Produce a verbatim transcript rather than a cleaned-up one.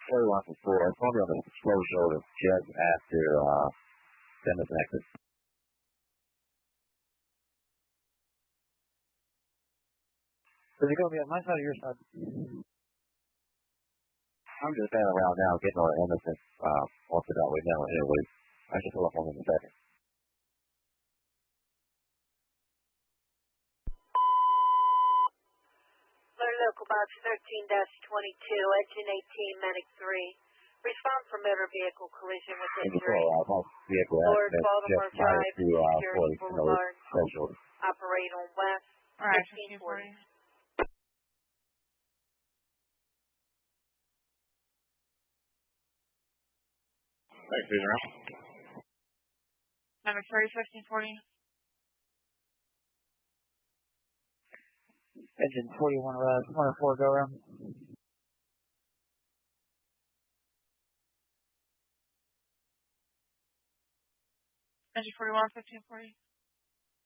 forty-one for four. It's going to be on the slow shoulder just after uh, Dennis exit. Is it going to be on my side or your side? I'm just standing around now getting on Emerson uh, off the dot way down here. Wait, I should pull up on him in a second. Local Box thirteen dash twenty-two, Engine eighteen, Medic three. Respond for motor vehicle collision with injury. Lord Baltimore Drive, to, uh, Security Boulevard. Operate on West fifteen forty. Thanks, Peter. Medic three, fifteen forty. Engine forty-one, uh, one oh four, go around. Engine forty-one, fifteen forty.